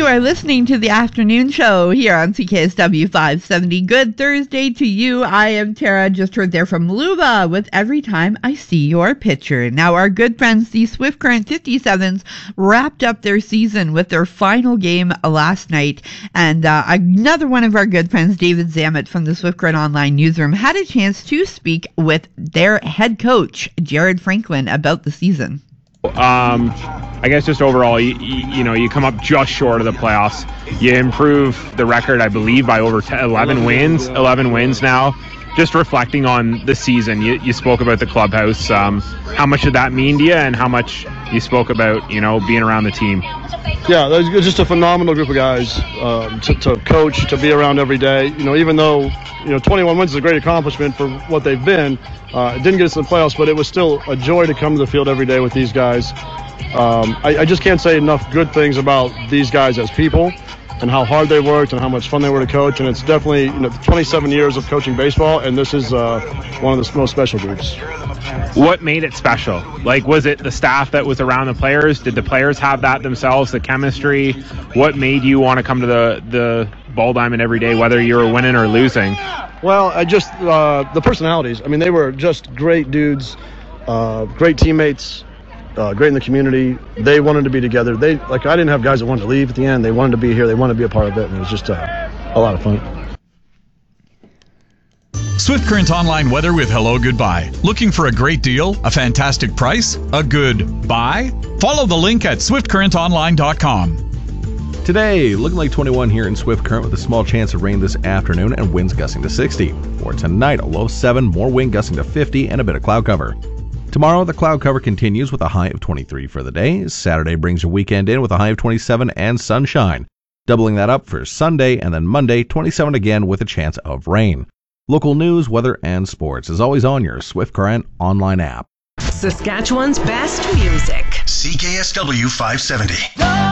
You are listening to the afternoon show here on CKSW 570. Good Thursday to you. I am Tara. Just heard there from Luba with Every Time I See Your Picture. Now, our good friends, the Swift Current 57s, wrapped up their season with their final game last night. And another one of our good friends, David Zammit from the Swift Current Online Newsroom, had a chance to speak with their head coach, Jared Franklin, about the season. I guess just overall, you come up just short of the playoffs. You improve the record, I believe, by over 11 wins. 11 wins now. Just reflecting on the season, you spoke about the clubhouse. How much did that mean to you, and how much you spoke about, being around the team? Yeah, it was just a phenomenal group of guys to coach, to be around every day. Even though 21 wins is a great accomplishment for what they've been. It didn't get us to the playoffs, but it was still a joy to come to the field every day with these guys. I just can't say enough good things about these guys as people and how hard they worked and how much fun they were to coach. And it's definitely 27 years of coaching baseball, and this is one of the most special groups. What made it special? Was it the staff that was around the players? Did the players have that themselves, the chemistry? What made you want to come to the Ball Diamond every day, whether you were winning or losing? Well, the personalities. I mean, they were just great dudes, great teammates, great in the community. They wanted to be together. I didn't have guys that wanted to leave at the end. They wanted to be here. They wanted to be a part of it, and it was just a lot of fun. Swift Current Online weather with Hello Goodbye. Looking for a great deal? A fantastic price? A good buy? Follow the link at swiftcurrentonline.com. Today, looking like 21 here in Swift Current with a small chance of rain this afternoon and winds gusting to 60. For tonight, a low of 7, more wind gusting to 50, and a bit of cloud cover. Tomorrow, the cloud cover continues with a high of 23 for the day. Saturday brings your weekend in with a high of 27 and sunshine. Doubling that up for Sunday, and then Monday, 27 again with a chance of rain. Local news, weather, and sports is always on your Swift Current online app. Saskatchewan's best music. CKSW 570.